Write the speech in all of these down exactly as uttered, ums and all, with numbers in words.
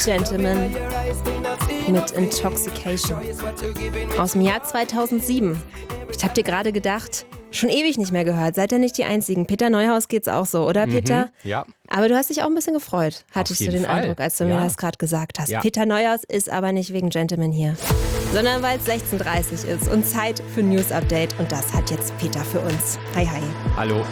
Gentleman mit Intoxication aus dem Jahr zweitausendsieben. Ich hab dir gerade gedacht, schon ewig nicht mehr gehört. Seid ihr nicht die Einzigen? Peter Neuhaus geht's auch so, oder Peter? Mhm, ja. Aber du hast dich auch ein bisschen gefreut, hattest du den Fall. Eindruck, als du ja. mir das gerade gesagt hast. Ja. Peter Neuhaus ist aber nicht wegen Gentleman hier, sondern weil es sechzehn Uhr dreißig ist und Zeit für News Update. Und das hat jetzt Peter für uns. Hi, hi. Hallo.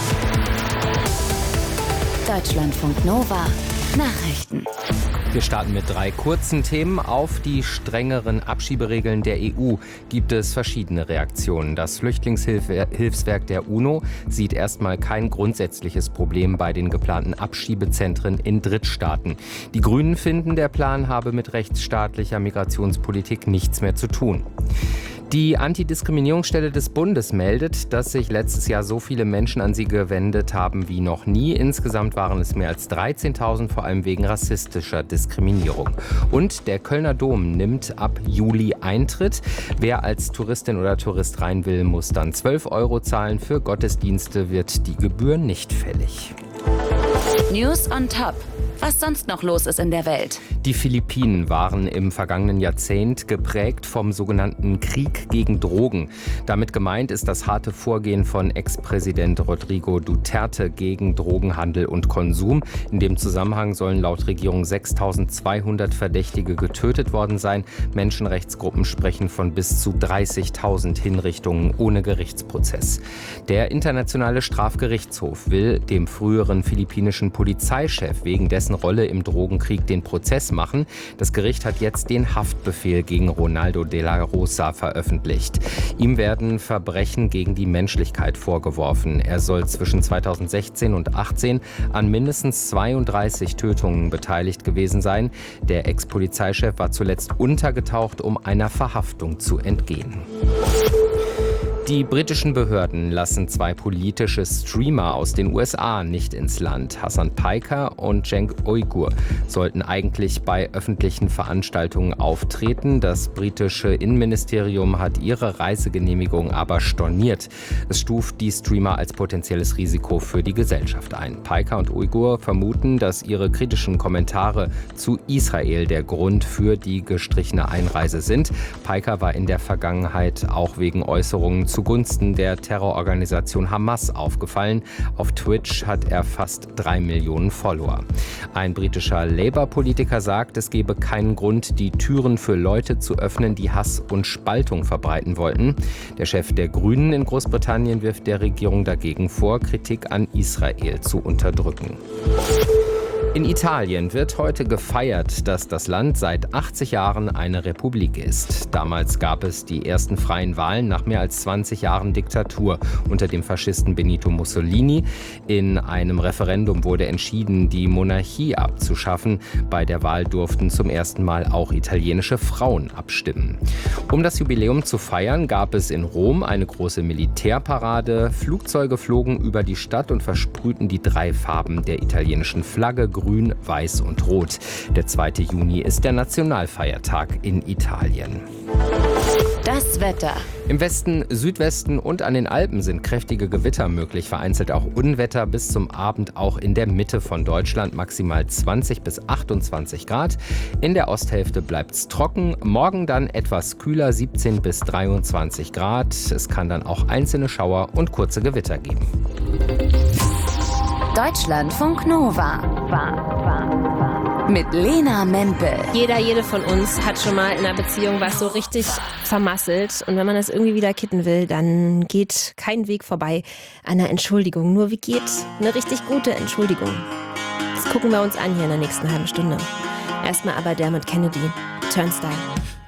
Deutschlandfunk Nova Nachrichten. Wir starten mit drei kurzen Themen. Auf die strengeren Abschieberegeln der E U gibt es verschiedene Reaktionen. Das Flüchtlingshilfswerk der UNO sieht erstmal kein grundsätzliches Problem bei den geplanten Abschiebezentren in Drittstaaten. Die Grünen finden, der Plan habe mit rechtsstaatlicher Migrationspolitik nichts mehr zu tun. Die Antidiskriminierungsstelle des Bundes meldet, dass sich letztes Jahr so viele Menschen an sie gewendet haben wie noch nie. Insgesamt waren es mehr als dreizehntausend, vor allem wegen rassistischer Diskriminierung. Und der Kölner Dom nimmt ab Juli Eintritt. Wer als Touristin oder Tourist rein will, muss dann zwölf Euro zahlen. Für Gottesdienste wird die Gebühr nicht fällig. News on Top. Was sonst noch los ist in der Welt. Die Philippinen waren im vergangenen Jahrzehnt geprägt vom sogenannten Krieg gegen Drogen. Damit gemeint ist das harte Vorgehen von Ex-Präsident Rodrigo Duterte gegen Drogenhandel und Konsum. In dem Zusammenhang sollen laut Regierung sechstausendzweihundert Verdächtige getötet worden sein. Menschenrechtsgruppen sprechen von bis zu dreißigtausend Hinrichtungen ohne Gerichtsprozess. Der Internationale Strafgerichtshof will dem früheren philippinischen Polizeichef wegen dessen Rolle im Drogenkrieg den Prozess machen. Das Gericht hat jetzt den Haftbefehl gegen Ronaldo de la Rosa veröffentlicht. Ihm werden Verbrechen gegen die Menschlichkeit vorgeworfen. Er soll zwischen zweitausendsechzehn und achtzehn an mindestens zweiunddreißig Tötungen beteiligt gewesen sein. Der Ex-Polizeichef war zuletzt untergetaucht, um einer Verhaftung zu entgehen. Die britischen Behörden lassen zwei politische Streamer aus den U S A nicht ins Land. Hasan Piker und Cenk Uygur sollten eigentlich bei öffentlichen Veranstaltungen auftreten. Das britische Innenministerium hat ihre Reisegenehmigung aber storniert. Es stuft die Streamer als potenzielles Risiko für die Gesellschaft ein. Piker und Uygur vermuten, dass ihre kritischen Kommentare zu Israel der Grund für die gestrichene Einreise sind. Piker war in der Vergangenheit auch wegen Äußerungen zugunsten der Terrororganisation Hamas aufgefallen. Auf Twitch hat er fast drei Millionen Follower. Ein britischer Labour-Politiker sagt, es gebe keinen Grund, die Türen für Leute zu öffnen, die Hass und Spaltung verbreiten wollten. Der Chef der Grünen in Großbritannien wirft der Regierung dagegen vor, Kritik an Israel zu unterdrücken. In Italien wird heute gefeiert, dass das Land seit achtzig Jahren eine Republik ist. Damals gab es die ersten freien Wahlen nach mehr als zwanzig Jahren Diktatur unter dem Faschisten Benito Mussolini. In einem Referendum wurde entschieden, die Monarchie abzuschaffen. Bei der Wahl durften zum ersten Mal auch italienische Frauen abstimmen. Um das Jubiläum zu feiern, gab es in Rom eine große Militärparade. Flugzeuge flogen über die Stadt und versprühten die drei Farben der italienischen Flagge: Grün, Weiß und Rot. Der zweite Juni ist der Nationalfeiertag in Italien. Das Wetter. Im Westen, Südwesten und an den Alpen sind kräftige Gewitter möglich, vereinzelt auch Unwetter bis zum Abend auch in der Mitte von Deutschland, maximal zwanzig bis achtundzwanzig Grad. In der Osthälfte bleibt es trocken, morgen dann etwas kühler, siebzehn bis dreiundzwanzig Grad. Es kann dann auch einzelne Schauer und kurze Gewitter geben. Deutschlandfunk Nova. War, war, war. Mit Lena Mempel. Jeder, jede von uns hat schon mal in einer Beziehung was so richtig vermasselt. Und wenn man das irgendwie wieder kitten will, dann geht kein Weg vorbei an einer Entschuldigung. Nur wie geht eine richtig gute Entschuldigung? Das gucken wir uns an hier in der nächsten halben Stunde. Erstmal aber der mit Kennedy, Turnstile.